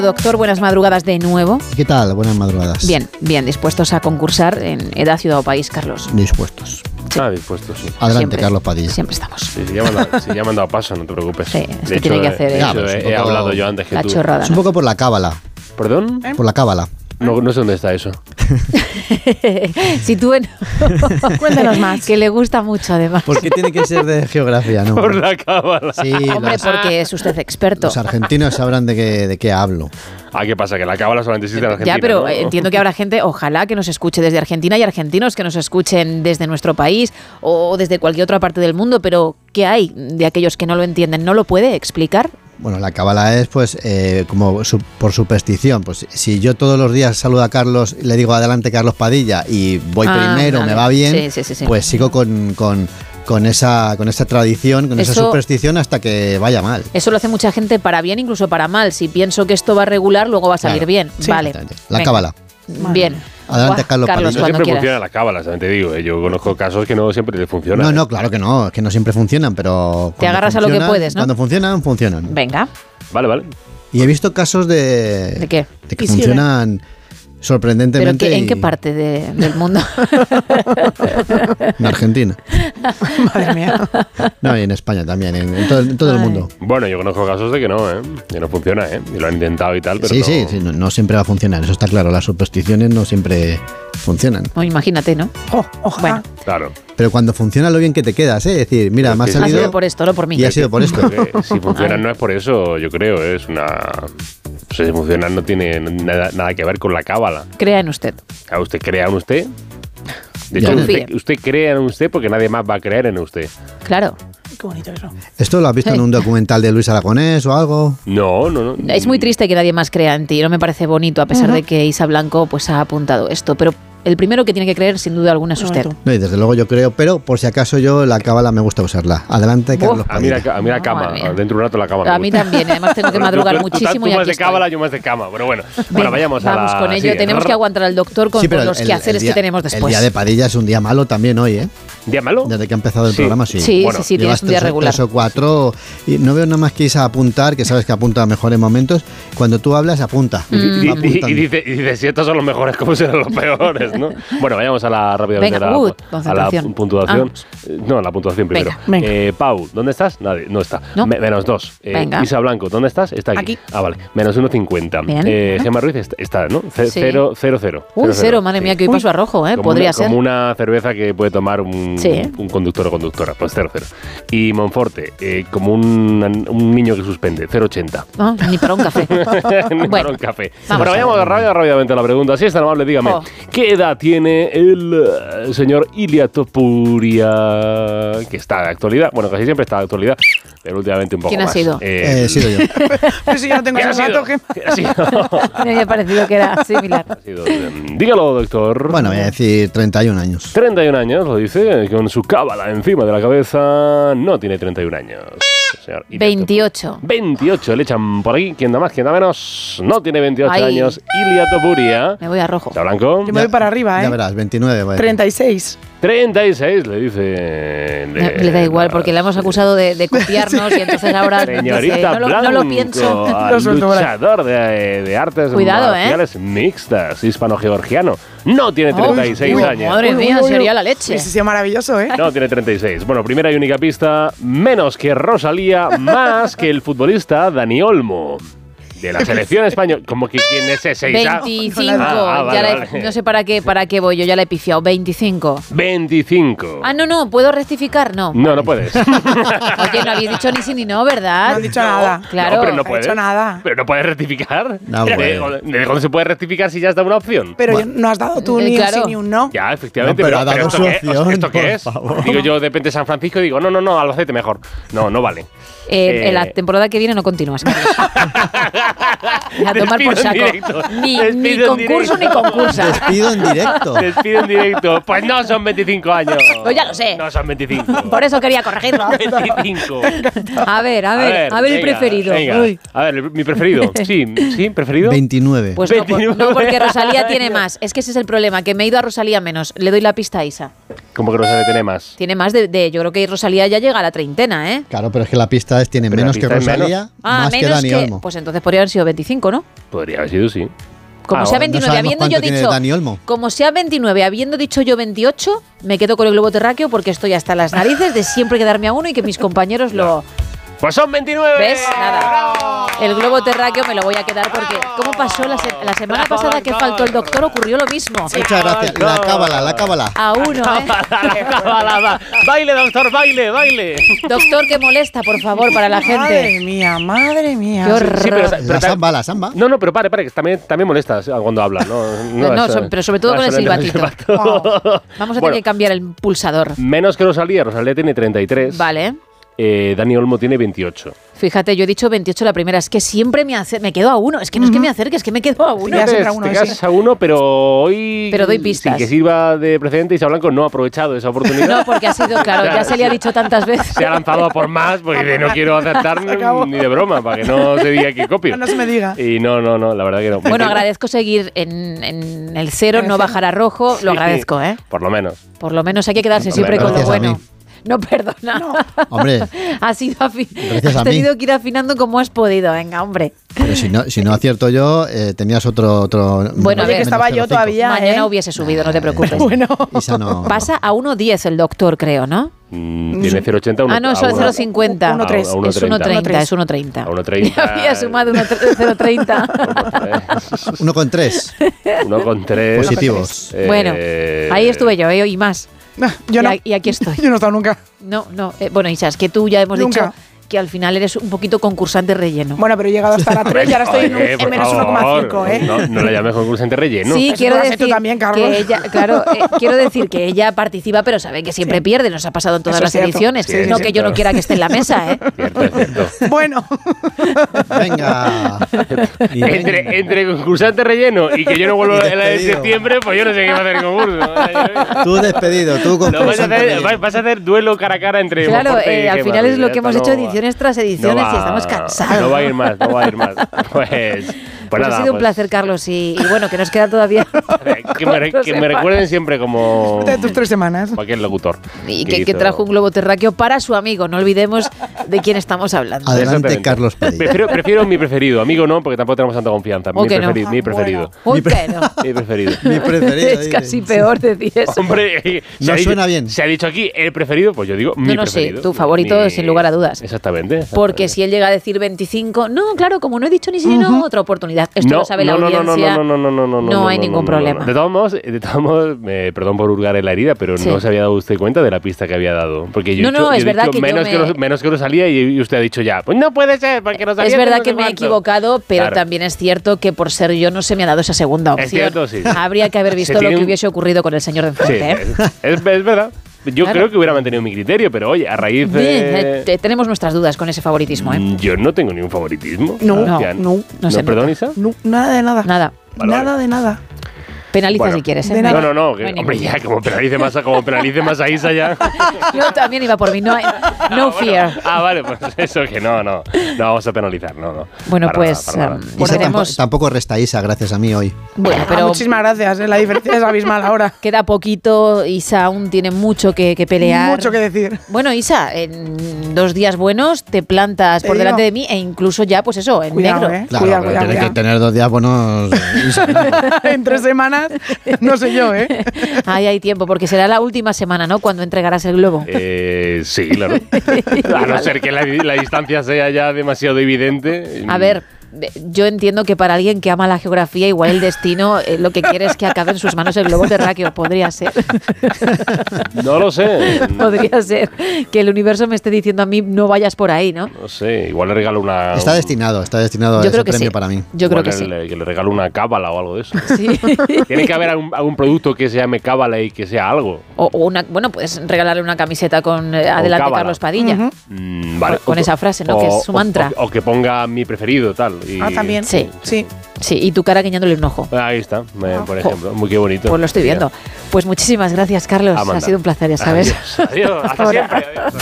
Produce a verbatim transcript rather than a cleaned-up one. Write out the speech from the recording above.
Doctor, buenas madrugadas de nuevo. ¿Qué tal? Buenas madrugadas. Bien, bien, dispuestos a concursar en Edad, Ciudad o País, Carlos. Dispuestos. Sí. Ah, dispuestos, sí. Adelante, Siempre, Carlos Padilla. Siempre estamos. Sí, sí, ya me han dado, sí, ya me han dado paso, no te preocupes. Sí, es de que tiene que hacer, de ¿eh? hecho, Ya, pues, he, un poco he hablado yo antes que La tú. chorrada. Es un poco por la cábala. ¿Perdón? Por la cábala. No, no sé dónde está eso. Si tú en... Cuéntanos más. Que le gusta mucho, además. ¿Por qué tiene que ser de geografía? No. Por la cábala. Sí, Hombre, los, porque es usted experto. los argentinos sabrán de qué, de qué hablo. Ah, ¿qué pasa? Que la cábala solamente existe en Argentina, Ya, pero ¿no? eh, entiendo que habrá gente, ojalá, que nos escuche desde Argentina y argentinos que nos escuchen desde nuestro país o desde cualquier otra parte del mundo, pero ¿qué hay de aquellos que no lo entienden? ¿No lo puede explicar? Bueno, la cábala es, pues, eh, como su- por superstición. Pues si yo todos los días saludo a Carlos y le digo adelante Carlos Padilla y voy Ah, primero, vale. me va bien, Sí, sí, sí, sí. pues sigo con, con, con, esa, con esa tradición, con esa Eso- superstición hasta que vaya mal. Eso lo hace mucha gente para bien, incluso para mal. Si pienso que esto va a regular, luego va a salir Claro. bien. Sí, Vale. exactamente. La Venga. cábala. Bien. Adelante, Carlos Padilla. No cuando siempre quieras. funciona la cábala, también te digo. ¿eh? Yo conozco casos que no siempre le funcionan. No, no, claro que no, es que no siempre funcionan, pero... Te cuando agarras a lo que funcionan- puedes, ¿no? Cuando funcionan, funcionan. Venga. Vale, vale. Y he visto casos de... ¿De qué? De que Y sí, funcionan ¿Pero sorprendentemente. qué- en y- qué parte de- del mundo? En Argentina. Madre mía. No, y en España también, en, en todo, en todo el Ay. mundo. Bueno, yo conozco casos de que no, ¿eh? Que no funciona, ¿eh? Y lo han intentado y tal, pero Sí, no... sí, sí, no, no siempre va a funcionar, eso está claro. Las supersticiones no siempre funcionan. O imagínate, ¿no? Oh, ojalá. Bueno. Claro. Pero cuando funciona lo bien que te quedas, ¿eh? Es decir, mira, Es me ha que sí. Ha salido sido por esto, no por mí. y ha sido por esto. Porque si funcionan Ay. no es por eso, yo creo. ¿eh? Es una... O sea, si funcionan no tiene nada, nada que ver con la cábala. Crea en usted. Claro, usted crea en usted. De Ya. hecho, Confíe. usted, usted crea en usted porque nadie más va a creer en usted. Claro. Qué bonito eso. ¿Esto lo has visto en un documental de Luis Aragonés o algo? No, no, no. Es muy triste que nadie más crea en ti. No me parece bonito, a pesar de que Isa Blanco pues, ha apuntado esto. Pero el primero que tiene que creer, sin duda alguna, es usted. Bonito. No, y desde luego yo creo, pero por si acaso yo la cábala me gusta usarla. Adelante, Buah. Carlos A mí, la, Padilla. ca- a mí la Madre cama, mía. dentro de un rato la cama. me A mí gusta. también. Además, tengo que Bueno, madrugar tú- tú- muchísimo Tú y más aquí de estoy. cábala, yo más de cama. Pero bueno, Venga, bueno vayamos a vamos la... con ello. sí, Tenemos ¿no? que aguantar al doctor con, Sí, pero con los el- quehaceres el día- que tenemos después. El día de Padilla es un día malo también hoy, ¿eh? ¿Día malo? Desde que ha empezado el Sí. programa, sí. Sí, Bueno, sí, sí, Llevas tienes un día tres, regular. tres o cuatro y no veo nada más que Isa apuntar, que sabes que apunta a mejores momentos. Cuando tú hablas, apunta. Y, Mm. y- Va y- y apuntando. dice, y dice, si estos son los mejores, ¿cómo serán los peores? ¿no? Bueno, vayamos a la rápidamente Venga, a la, uh, a la concentración. puntuación. Eh, No, la puntuación primero. Venga. Venga. Eh, Pau, ¿dónde estás? Nadie, no está. ¿No? Me- menos dos. Eh, Venga. Isa Blanco, ¿dónde estás? Está aquí. Aquí. Ah, vale. Menos uno cincuenta. Bien. Eh, Gemma Ruiz está, está, ¿no? Ce- Sí. Cero, cero, cero. Uy, Cero, cero, madre mía, que hoy Uy. paso a rojo, ¿eh? Como Podría una, ser. Como una cerveza que puede tomar un, Sí. un conductor o conductora. Pues cero, cero. Y Monforte, eh, como un, un niño que suspende, cero ochenta. No, ni para un café. Ni Bueno, para un café. vamos Bueno, a vayamos ver. rápido, rápidamente a la pregunta. Si es tan amable, dígame, Oh. ¿qué edad tiene el eh, señor Ilia Topuria? Que está de actualidad. Bueno, casi siempre está de actualidad, pero últimamente un poco ¿Quién ha más. sido? Eh, Eh, he sido yo. Pero si yo no tengo ¿Quién ha ese sido? dato, ¿qué? ¿Quién ha sido? Me había parecido que era similar. Ha sido, eh, Dígalo, doctor. Bueno, voy a decir treinta y un años. treinta y un años, lo dice, con su cábala encima de la cabeza. No tiene treinta y un años. Señor Ilia veintiocho. veintiocho le echan por aquí, quien da más, quien da menos. No tiene veintiocho Ay. años. Ilia Topuria. Me voy a rojo. ¿Está blanco? Yo me voy para arriba, ¿eh? Ya verás, veintinueve. voy a decir. treinta y seis. treinta y seis, le dice. Le, le da igual, porque le hemos acusado de, de copiarnos y entonces ahora dice, Señorita no, lo, Blanco, no lo pienso. al Lo suelto por ahí. luchador de, de artes Cuidado, ¿eh? marciales mixtas, hispano-georgiano. No tiene treinta y seis Uy, años. Madre Uy, mía, uy, uy. sería la leche. Hubiese sido maravilloso, ¿eh? No tiene treinta y seis. Bueno, primera y única pista, menos que Rosalía, más que el futbolista Dani Olmo. De la selección española. Como que quién es ese. veinticinco. Ah, ah, vale, ya la he- vale. No sé para qué, para qué voy yo, ya la he pifiado. veinticinco. veinticinco. Ah, no, no, ¿puedo rectificar? No. No, no puedes. Oye, no habéis dicho ni sí ni no, ¿verdad? No han dicho nada. Claro. No, pero no No he puedes. hecho nada. Pero no puedes rectificar. No ¿De, puede. de dónde se puede rectificar si ya está una opción? Pero Bueno. no has dado tú Eh, ni claro. un sí ni un no. Ya, efectivamente, No, pero pero, ha dado pero su ¿esto, qué, opción, ¿esto qué por es? favor. Digo yo de repente San Francisco y digo, no, no, no, Albacete mejor. No, no vale. Eh, Eh, en la temporada que viene no continúas. Carlos. A tomar Despido por en saco. directo. Ni, Despido ni en concurso ni directo. concursa. Despido en directo. Despido en directo. Pues no son veinticinco años. Pues ya lo sé. No son veinticinco. Por eso quería corregirlo. veinticinco. A ver, a ver, a ver, el venga, preferido. venga. Uy. A ver, el- mi preferido. Sí, sí, preferido. veintinueve. Pues no, por- veintinueve no, porque Rosalía tiene más. Es que ese es el problema, que me he ido a Rosalía menos. Le doy la pista a Isa. Como que Rosalía tiene más. Tiene más de, de... Yo creo que Rosalía ya llega a la treintena, ¿eh? Claro, pero es que la pista es tiene Pero menos la que pista es Rosalía, menos. Ah, más que menos Dani que... Olmo. Pues entonces podría haber sido veinticinco, ¿no? Podría haber sido, sí. Como Ah, sea bueno, no veintinueve, sabemos habiendo cuánto yo tiene dicho... Dani Olmo. Como sea veintinueve, habiendo dicho yo veintiocho, me quedo con el globo terráqueo porque estoy hasta las narices de siempre quedarme a uno y que mis compañeros lo... Pues son veintinueve. ¿Ves? Nada. El globo terráqueo me lo voy a quedar porque... ¿Cómo pasó la, se- la semana pasada que faltó el doctor? Ocurrió lo mismo. Muchas gracias. La cábala, la cábala. A uno, ¿eh? Cábala, baile, doctor, baile, baile. Doctor, que molesta, por favor, para la Madre gente. mía, madre mía. Qué horror. Sí, pero, La pero- samba, la samba. No, no, pero pare, pare, que también, también molestas cuando hablas, ¿no? No, es- so- pero sobre todo no con el es- no es silbatito. silbato. Vamos a tener Bueno, que cambiar el pulsador. menos que Rosalía. Rosalía tiene treinta y tres. Vale. Eh, Dani Olmo tiene veintiocho. Fíjate, yo he dicho veintiocho la primera. Es que siempre me, hace, me quedo a uno. Es que no es que me acerque, es que me quedo a uno. Ya Te siempre a uno, quedas sí. a uno, pero hoy... Pero doy pistas. Sin que sirva de precedente, Isa Blanco no ha aprovechado esa oportunidad. No, porque ha sido, claro, ya se le ha dicho tantas veces. Se ha lanzado a por más, porque de no quiero acertar Se acabó. ni de broma, para que no se diga que copio. No se me diga. Y no, no, no, la verdad que no. Bueno, agradezco seguir en, en el cero, En el no cero. bajar a rojo. Sí, Lo agradezco, ¿eh? Por lo menos. Por lo menos hay que quedarse Hombre, siempre con lo gracias a bueno. mí. No, perdona. Hombre, Has, ido afi- Gracias has a mí. tenido que ir afinando como has podido. Venga, hombre. pero si no, si no acierto yo, eh, tenías otro, otro. Bueno, a Oye, ver, que estaba yo menos cero coma cinco. todavía, Mañana ¿eh? hubiese subido, no te preocupes. Bueno. Isa no. Pasa a uno diez el doctor, creo, ¿no? Mm, tiene cero coma ochenta. Ah, no, eso es cero coma cincuenta. uno tres. A uno Es uno treinta. treinta, es uno treinta. A uno treinta. Había sumado uno cero coma treinta. Uno con tres. Uno con tres. Positivos. Eh, Bueno, ahí estuve yo, ¿eh? Y más. Ah, Yo y, no. a- y aquí estoy. Yo no he estado nunca. No, no. eh, bueno, Isa, es que tú ya hemos Nunca. dicho que al final eres un poquito concursante relleno. Bueno, pero he llegado hasta la tres y ahora estoy en, un- Oye, en por menos uno coma cinco, favor, ¿eh? No, no la llames concursante relleno. Sí, Eso quiero lo has hecho decir también, Carlos. que ella, claro, eh, quiero decir que ella participa, pero sabe que siempre Sí. pierde. Nos ha pasado en todas Eso las es cierto. ediciones. Sí, no sí, que yo no claro. quiera que esté en la mesa, ¿eh? Cierto, es cierto. Bueno, Venga. Y venga. Entre, entre concursante relleno y que yo no vuelvo Y en la de despedido. septiembre, pues yo no sé qué va a hacer el concurso. Tú despedido, tú con No, vas, a hacer, vas- vas a hacer duelo cara a cara entre Claro, Monforte y eh, al Gemma final es lo Ruiz. que hemos Esto hecho no va- ediciones tras ediciones no y va- estamos cansados. No va a ir más, no va a ir más. Pues, pues, Pues nada, ha sido un pues, placer, Carlos, y, y bueno, que nos queda todavía. Que me, re- que me recuerden siempre como de tus tres semanas. cualquier locutor. Y que, que hizo- trajo un globo terráqueo para su amigo. No olvidemos de quién estamos hablando. Adelante, Exactamente. Carlos Padilla. Prefiero, prefiero mi preferido, amigo no, porque tampoco tenemos tanta confianza. ¿O Mi, que no? preferido, mi preferido. Uy, que no. Mi preferido. Mi preferido. Es dice. casi peor decir eso. Hombre, se No ha dicho- suena bien. Se ha dicho aquí el preferido, pues yo digo mi no, sí, preferido. tu favorito, sin lugar a dudas. Exactamente. exactamente. Porque si él llega a decir veinticinco, no, claro, como no he dicho ni si no, otra oportunidad. Esto lo sabe la no, no, audiencia. No, no, no, no, no, no, no, No hay ningún problema. De todos modos, de todos modos me, perdón por hurgar en la herida, pero Sí. no se había dado usted cuenta de la pista que había dado. Porque yo No, he dicho, no, yo es he verdad dicho que yo menos, me- que Ros- menos que Rosalía y, y usted ha dicho ya, pues no puede ser, porque Rosalía Es tiene verdad no que sé me he cuánto. equivocado, pero Claro. también es cierto que por ser yo no se me ha dado esa segunda opción. Es cierto, sí. Habría que haber Se visto lo tiene que un- hubiese ocurrido con el señor de Sí, enfrente. ¿eh? es, es- es verdad. Yo Claro. creo que hubiera mantenido mi criterio, pero oye, a raíz Bien, de... eh, te- tenemos nuestras dudas con ese favoritismo, ¿eh? Mm, Yo no tengo ningún favoritismo. No, Sebastián. no, no no se perdón, nota. Isa? No, nada de nada. Nada. Vale, nada vale. de nada. Penaliza Bueno, si quieres, ¿eh? de No hay- No, no, no, que- no hay hombre, ningún- ya, como penalice más a, como penalice más a Isa ya. Yo también iba por mí, no, hay- no Ah, bueno. fear. Ah, vale, pues eso que no, no. No vamos a penalizar, no, no. Bueno, Para pues, nada, para nada. um, Isa Pues tenemos- tampo- tampoco resta Isa, gracias a mí hoy. Bueno, Ah, pero muchísimas gracias, ¿eh? La diferencia es abismal ahora. queda poquito. Isa aún tiene mucho que, que pelear. Mucho que decir. Bueno, Isa, en dos días buenos te plantas Te por digo. delante de mí e incluso ya, pues eso, en Cuidado, negro. ¿eh? Claro, Cuidado, pero cuidado, tiene que cuidado. tener dos días buenos. Isa. En tres semanas, no sé yo, ¿eh? Ahí hay tiempo, porque será la última semana, ¿no? Cuando entregarás el globo. Eh, sí, claro. A no ser que la, la distancia sea ya demasiado evidente. A ver, yo entiendo que para alguien que ama la geografía, igual el destino eh, lo que quiere es que acabe en sus manos el globo terráqueo. Podría ser. No lo sé. Podría ser que el universo me esté diciendo a mí no vayas por ahí, ¿no? No sé, igual le regalo una. Está un- destinado, está destinado a Yo ese creo que premio sí. para mí. Yo creo igual que sí. le, que le regalo una cábala o algo de eso. Sí. Tiene que haber algún, algún producto que se llame cábala y que sea algo. O, o una, bueno, puedes regalarle una camiseta con eh, Adelante cábala. Carlos Padilla. Ujú. Mm, vale. Con esa frase, ¿no? Que es su o- mantra. O, o que ponga mi preferido, tal. y- Ah, también. Sí. Sí. Sí, y tu cara guiñándole un ojo. Ahí está, me- Ah. por ejemplo. Muy qué bonito. Pues lo estoy viendo. Pues muchísimas gracias, Carlos. Amanda. Ha sido un placer, ya sabes. Adiós, adiós, hasta Ahora. siempre. Adiós.